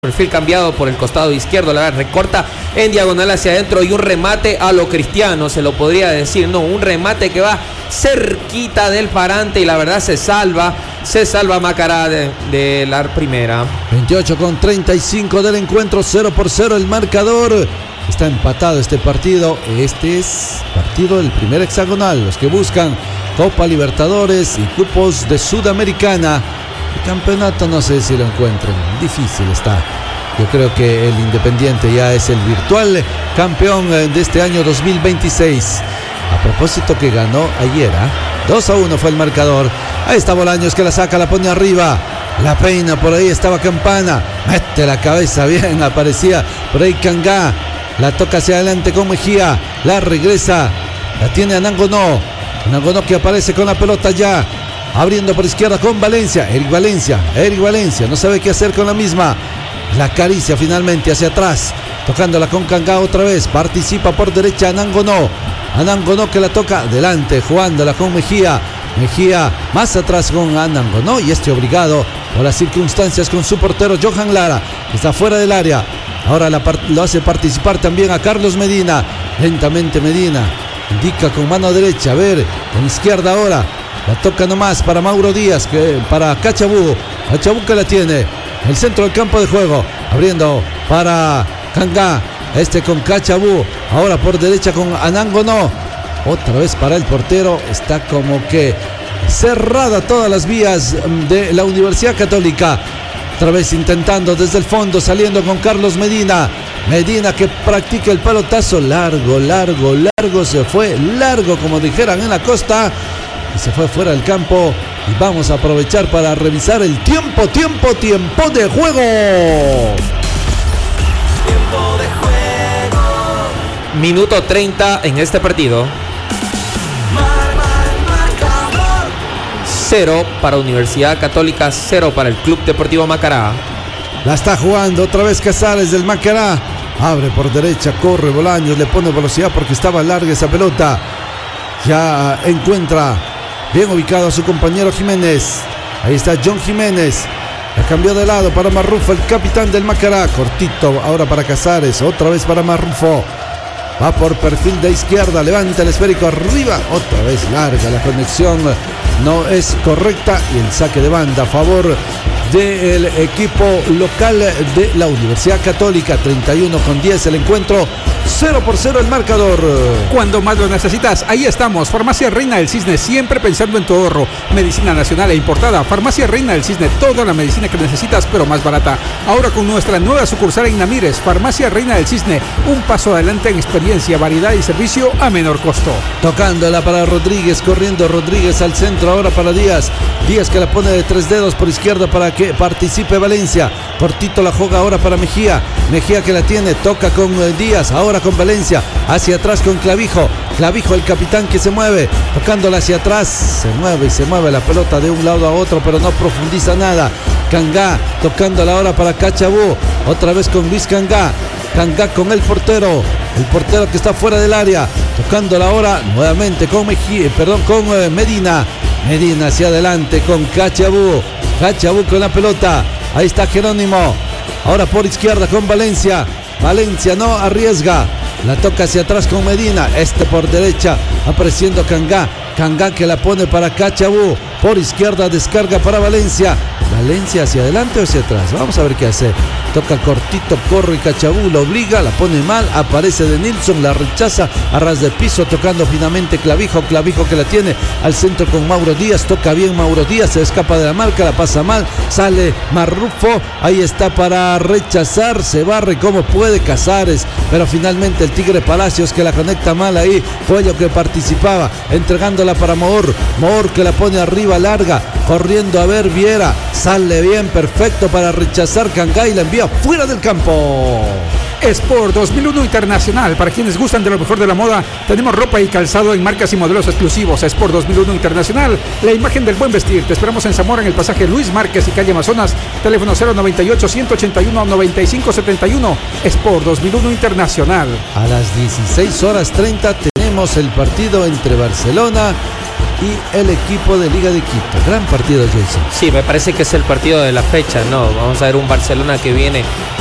Perfil cambiado por el costado izquierdo, la recorta en diagonal hacia adentro y un remate a lo Cristiano, se lo podría decir, no, un remate que va cerquita del parante y la verdad se salva Macará de la primera. 28:35 del encuentro, 0-0 el marcador. Está empatado este partido. Este es partido del primer hexagonal, los que buscan Copa Libertadores y cupos de Sudamericana. El campeonato no sé si lo encuentren, difícil está. Yo creo que el Independiente ya es el virtual campeón de este año 2026. A propósito que ganó ayer, 2-1 fue el marcador. Ahí está Bolaños que la saca, la pone arriba, la peina, por ahí estaba Campana, mete la cabeza bien, aparecía por ahí Kangá, la toca hacia adelante con Mejía, la regresa, la tiene Anangonó que aparece con la pelota ya, abriendo por izquierda con Valencia. Eric Valencia no sabe qué hacer con la misma. La acaricia finalmente hacia atrás, tocándola con Kangá otra vez. Participa por derecha Anangonó que la toca adelante, jugándola con Mejía más atrás con Anangonó, y obligado por las circunstancias con su portero Johan Lara, que está fuera del área. Ahora lo hace participar también a Carlos Medina. Lentamente Medina indica con mano derecha, a ver, con izquierda ahora. La toca nomás para Mauro Díaz, para Cachabú que la tiene. El centro del campo de juego, abriendo para Kangá, con Cachabú. Ahora por derecha con Anangonó. Otra vez para el portero. Está como que cerrada todas las vías de la Universidad Católica. Otra vez intentando desde el fondo, saliendo con Carlos Medina que practica el pelotazo largo, se fue largo como dijeran en la costa. Y se fue fuera del campo. Y vamos a aprovechar para revisar el tiempo de juego. Tiempo de juego. Minuto 30 en este partido. 0 para Universidad Católica, 0 para el Club Deportivo Macará. La está jugando otra vez Casares del Macará. Abre por derecha, corre Bolaños, le pone velocidad porque estaba larga esa pelota. Ya encuentra bien ubicado a su compañero Jiménez. Ahí está John Jiménez. La cambió de lado para Marrufo, el capitán del Macará. Cortito ahora para Casares. Otra vez para Marrufo. Va por perfil de izquierda. Levanta el esférico arriba. Otra vez larga la conexión. No es correcta. Y el saque de banda a favor del equipo local de la Universidad Católica. 31:10 el encuentro. 0-0 el marcador. Cuando más lo necesitas, ahí estamos. Farmacia Reina del Cisne, siempre pensando en tu ahorro. Medicina nacional e importada. Farmacia Reina del Cisne, toda la medicina que necesitas, pero más barata. Ahora con nuestra nueva sucursal en Namires. Farmacia Reina del Cisne, un paso adelante en experiencia, variedad y servicio a menor costo. Tocándola para Rodríguez, corriendo Rodríguez al centro, ahora para Díaz que la pone de 3 dedos por izquierda para que participe Valencia. Cortito la juega ahora para Mejía que la tiene, toca con Díaz, ahora con Valencia, hacia atrás con Clavijo el capitán que se mueve, tocándola hacia atrás, se mueve la pelota de un lado a otro, pero no profundiza nada. Kangá tocándola ahora para Cachabú, otra vez con Luis Kangá con el portero que está fuera del área, tocándola ahora nuevamente con Medina hacia adelante con Cachabú con la pelota. Ahí está Jerónimo, ahora por izquierda con Valencia no arriesga, la toca hacia atrás con Medina, por derecha apareciendo Kangá que la pone para Cachabú, por izquierda descarga para Valencia hacia adelante o hacia atrás, vamos a ver qué hace. Toca cortito, corre Cachabú, lo obliga, la pone mal, aparece de Nilsson, la rechaza a ras de piso, tocando finalmente Clavijo que la tiene al centro con Mauro Díaz, toca bien Mauro Díaz, se escapa de la marca, la pasa mal, sale Marrufo, ahí está para rechazar, se barre como puede Casares, pero finalmente el Tigre Palacios que la conecta mal ahí, Cuello que participaba, entregándola para Moor que la pone arriba larga, corriendo a ver Viera, sale bien, perfecto para rechazar Kangá y la envía fuera del campo. Sport 2001 Internacional, para quienes gustan de lo mejor de la moda, tenemos ropa y calzado en marcas y modelos exclusivos. Sport 2001 Internacional, la imagen del buen vestir. Te esperamos en Zamora, en el pasaje Luis Márquez y calle Amazonas, teléfono 098-181-9571. Sport 2001 Internacional. A las 16:30 tenemos tenemos el partido entre Barcelona y el equipo de Liga de Quito. Gran partido, Jason. Sí, me parece que es el partido de la fecha, ¿no? Vamos a ver un Barcelona que viene